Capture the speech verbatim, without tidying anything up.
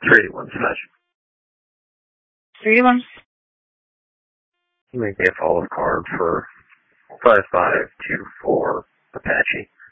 three eighty-one Smash. three eighty-one. Make me a follow card for five five two four Apache.